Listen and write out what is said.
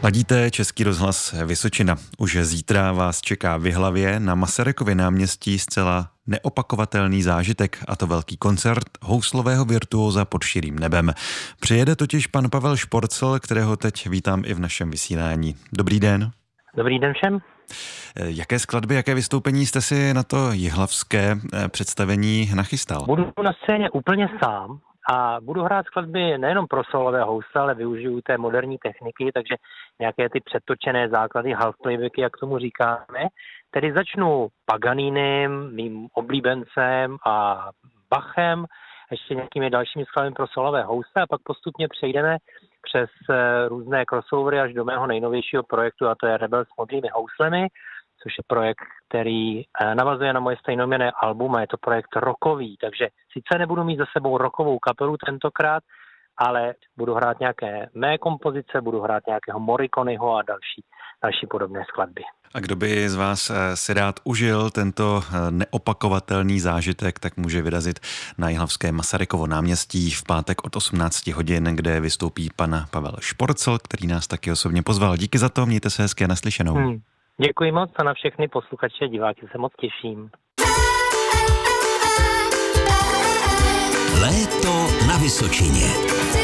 Ladíte Český rozhlas Vysočina. Už zítra vás čeká v Jihlavě na Masarykově náměstí zcela neopakovatelný zážitek, a to velký koncert houslového virtuóza pod širým nebem. Přijede totiž pan Pavel Šporcl, kterého teď vítám i v našem vysílání. Dobrý den. Dobrý den všem. Jaké skladby, jaké vystoupení jste si na to jihlavské představení nachystal? Budu na scéně úplně sám a budu hrát skladby nejenom pro solové housle, ale využiju té moderní techniky, takže nějaké ty předtočené základy half playbacky, jak tomu říkáme. Tedy začnu Paganinem, mým oblíbencem, a Bachem, ještě nějakými dalšími skladbami pro solové housle, a pak postupně přejdeme přes různé crossovery až do mého nejnovějšího projektu, a to je Rebel s modrými houslemi, což je projekt, který navazuje na moje stejnojmenné album, a je to projekt rockový, takže sice nebudu mít za sebou rockovou kapelu tentokrát, ale budu hrát nějaké mé kompozice, budu hrát nějakého Morriconeho a další podobné skladby. A kdo by z vás si rád užil tento neopakovatelný zážitek, tak může vyrazit na jihlavské Masarykovo náměstí v pátek od 18 hodin, kde vystoupí pan Pavel Šporcl, který nás taky osobně pozval. Díky za to, mějte se hezky a naslyšenou. Děkuji moc a na všechny posluchače a diváky se moc těším. Léto na Vysočině.